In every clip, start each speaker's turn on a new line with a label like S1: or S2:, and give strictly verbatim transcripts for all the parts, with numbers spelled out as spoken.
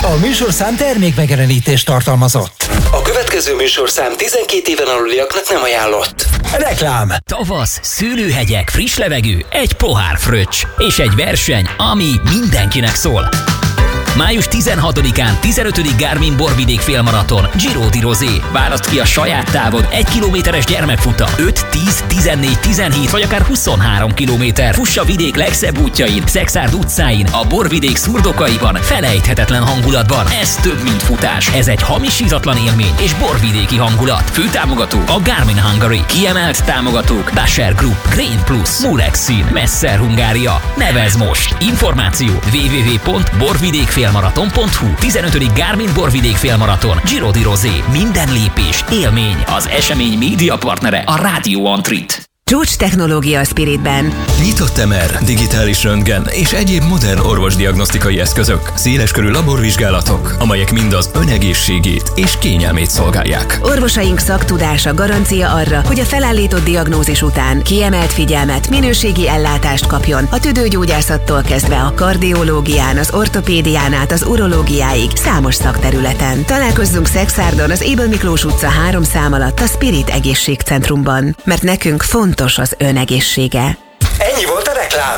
S1: A műsorszám termék megjelenítést tartalmazott. A következő műsorszám tizenkét éven aluliaknak nem ajánlott. Reklám.
S2: Tavasz, szőlőhegyek, friss levegő, egy pohár fröccs és egy verseny, ami mindenkinek szól. május tizenhatodikán tizenötödik Garmin Borvidék félmaraton, Giro di Rosé. Válaszd ki a saját távod, egy kilométeres gyermekfutam, öt, tíz, tizennégy, tizenhét vagy akár huszonhárom kilométer. Fuss a vidék legszebb útjain, Szexárd utcáin, a Borvidék szurdokaiban, felejthetetlen hangulatban. Ez több, mint futás. Ez egy hamisítatlan élmény és borvidéki hangulat. Főtámogató a Garmin Hungary. Kiemelt támogatók Dasher Group, Grain Plus, Murex Szín, Messer Hungária. Nevezz most! Információ double-u double-u double-u pont borvidék félmaraton pont hu. tizenötödik Garmin Borvidék félmaraton, Giro di Rosé. Minden lépés élmény. Az esemény média partnere a Rádió Antrit.
S3: Csúcs technológia a Spiritben.
S4: Nyitott em er, digitális röntgen és egyéb modern orvosdiagnosztikai eszközök, széleskörű laborvizsgálatok, amelyek mind az önegészségét és kényelmét szolgálják.
S3: Orvosaink szaktudása garancia arra, hogy a felállított diagnózis után kiemelt figyelmet, minőségi ellátást kapjon a tüdőgyógyászattól kezdve a kardiológián, az ortopédián át az urológiáig számos szakterületen. Találkozzunk Szexárdon az Ébel Miklós utca három szám alatt a Spirit Egészségcentrumban, mert nekünk fontos az önegészsége.
S1: Ennyi volt a reklám.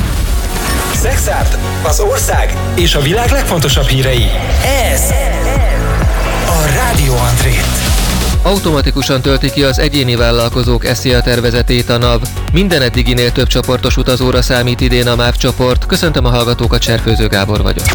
S1: Szexárd, az ország és a világ legfontosabb hírei. Ez a Rádió Antrit.
S5: Automatikusan tölti ki az egyéni vállalkozók es zé á tervezetét a NAV. Minden eddiginél több csoportos utazóra számít idén a MÁV csoport. Köszöntöm a hallgatókat, Cserfőző Gábor vagyok.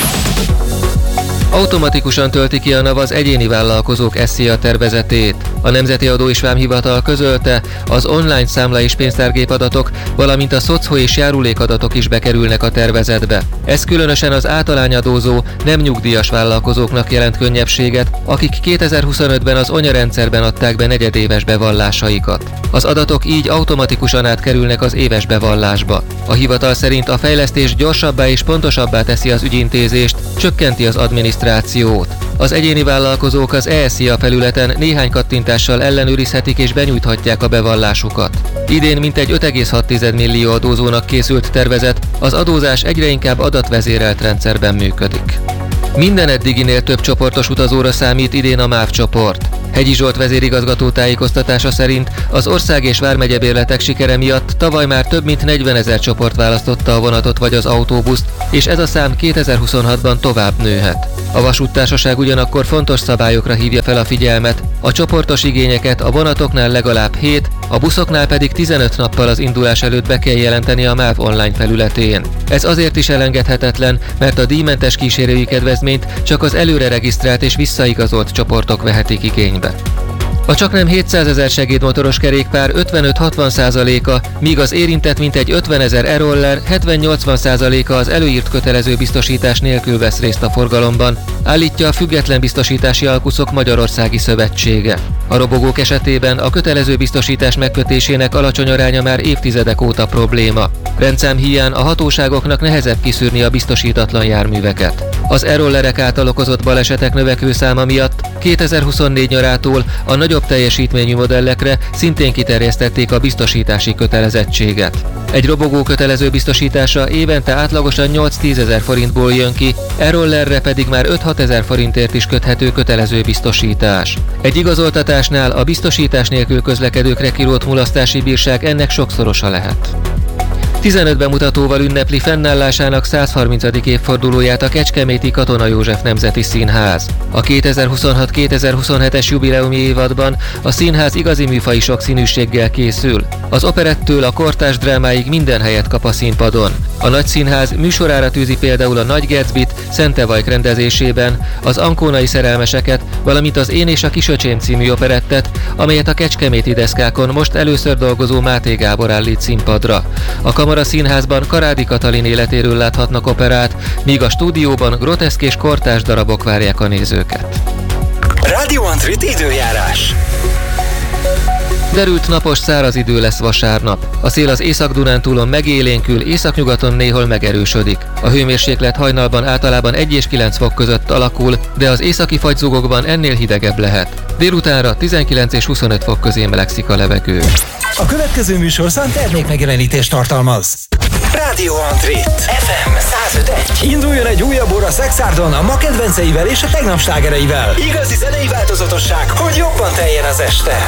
S5: Automatikusan tölti ki a NAV az egyéni vállalkozók es zé á tervezetét. A Nemzeti Adó és Vámhivatal közölte, az online számla és pénztárgép adatok, valamint a szocho és járulékadatok is bekerülnek a tervezetbe. Ez különösen az általányadózó, nem nyugdíjas vállalkozóknak jelent könnyebbséget, akik kétezer-huszonötben az anyarendszerben adták be negyedéves bevallásaikat. Az adatok így automatikusan átkerülnek az éves bevallásba. A hivatal szerint a fejlesztés gyorsabbá és pontosabbá teszi az ügyintézést, csökkenti az adminisztrációt. Az egyéni vállalkozók az e es zé á felületen néhány kattintással ellenőrizhetik és benyújthatják a bevallásukat. Idén mintegy öt egész hat millió adózónak készült tervezet, az adózás egyre inkább adatvezérelt rendszerben működik. Minden eddiginél több csoportos utazóra számít idén a MÁV csoport. Hegyi Zsolt vezérigazgató tájékoztatása szerint az ország és vármegyebérletek sikere miatt tavaly már több mint negyvenezer csoport választotta a vonatot vagy az autóbuszt, és ez a szám kétezer-huszonhatban tovább nőhet. A vasúttársaság ugyanakkor fontos szabályokra hívja fel a figyelmet, a csoportos igényeket a vonatoknál legalább hét, a buszoknál pedig tizenöt nappal az indulás előtt be kell jelenteni a MÁV online felületén. Ez azért is elengedhetetlen, mert a díjmentes kísérői kedvezményt csak az előre regisztrált és visszaigazolt csoportok vehetik igénybe. A csaknem hétszázezer segédmotoros kerékpár ötvenöt-hatvan százaléka, míg az érintett mintegy ötvenezer e-roller hetven-nyolcvan százaléka az előírt kötelező biztosítás nélkül vesz részt a forgalomban, állítja a Független Biztosítási Alkuszok Magyarországi Szövetsége. A robogók esetében a kötelező biztosítás megkötésének alacsony aránya már évtizedek óta probléma. Rendszám híján a hatóságoknak nehezebb kiszűrni a biztosítatlan járműveket. Az e-rollerek által okozott balesetek növekvő száma miatt kétezer-huszonnégy nyarától a nagyobb teljesítményű modellekre szintén kiterjesztették a biztosítási kötelezettséget. Egy robogó kötelező biztosítása évente átlagosan nyolc-tízezer forintból jön ki, e-rollerre pedig már öt-hat ezer forintért is köthető kötelező biztosítás. Egy igazoltatásnál a biztosítás nélkül közlekedőkre kirótt mulasztási bírság ennek sokszorosa lehet. tizenöt bemutatóval ünnepli fennállásának százharmincadik évfordulóját a Kecskeméti Katona József Nemzeti Színház. A kétezer-huszonhat kétezer-huszonhetes jubileumi évadban a színház igazi műfaji sokszínűséggel készül. Az operettől a kortárs drámáig minden helyet kap a színpadon. A Nagyszínház műsorára tűzi például a Nagy Gatsbyt Szentevajk rendezésében, az Ankónai szerelmeseket, valamint az Én és a Kisöcsém című operettet, amelyet a kecskeméti deszkákon most először dolgozó Máté Gábor állít színpadra. A Kamara Színházban Karádi Katalin életéről láthatnak operát, míg a stúdióban groteszk és kortárs darabok várják a nézőket.
S1: Rádió Antrit időjárás.
S5: Derült napos száraz idő lesz vasárnap. A szél az Észak-Dunántúlon megélénkül, északnyugaton néhol megerősödik. A hőmérséklet hajnalban általában egy és kilenc fok között alakul, de az északi fagyzugokban ennél hidegebb lehet. Délutánra tizenkilenc és huszonöt fok közé melegszik a levegő.
S1: A következő műsorszám termék megjelenítést tartalmaz. Rádió Antrit. ef em száz öt pont egy. Induljon egy újabb óra Szexárdon a ma kedvenceivel és a tegnap slágereivel. Igazi zenei változatosság, hogy jobban teljen az este.